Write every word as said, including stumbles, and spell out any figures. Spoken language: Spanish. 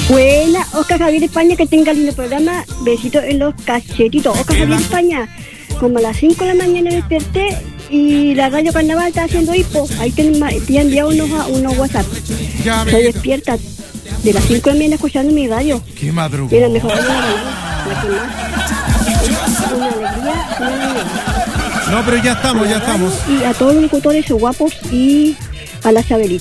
Buena, Oscar Javier España, que tenga lindo programa. Besitos en los cachetitos. Oscar Javier España, como a las cinco de la mañana desperté y la radio Carnaval está haciendo hipo. Ahí te, te he enviado unos, unos WhatsApp. Ya, se despierta de las cinco de la mañana escuchando mi radio. Qué madrugada. Era mejor de la mañana. La que más. Una alegría, una alegría. No, pero ya estamos, ya estamos. Y a todos los locutores guapos y a la Chabelita.